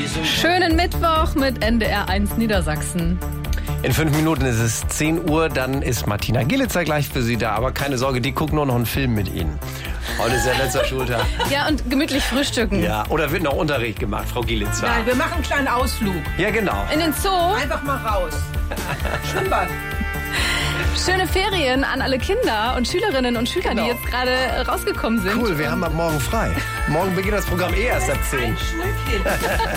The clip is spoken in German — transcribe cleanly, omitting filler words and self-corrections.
Schönen Mittwoch mit NDR1 Niedersachsen. In 5 Minuten ist es 10 Uhr, dann ist Martina Gillitzer gleich für Sie da. Aber keine Sorge, die guckt nur noch einen Film mit Ihnen. Heute ist der letzte Schultag. Ja, und gemütlich frühstücken. Ja, oder wird noch Unterricht gemacht, Frau Gillitzer? Nein, wir machen einen kleinen Ausflug. Ja, genau. In den Zoo. Einfach mal raus. Schwimmbad. Schöne Ferien an alle Kinder und Schülerinnen und Schüler, Genau. die jetzt gerade rausgekommen sind. Cool, wir haben ab morgen frei. Morgen beginnt das Programm erst ab 10. Ein Schnückchen.